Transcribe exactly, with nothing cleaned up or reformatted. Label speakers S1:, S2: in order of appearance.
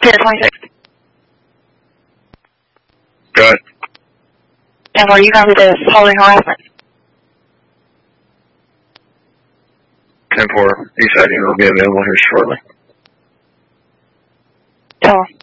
S1: twenty-six.
S2: Go ahead.
S1: And are you going to do this holding harassment?
S2: ten four, he said he will be available here shortly.
S1: Tell him.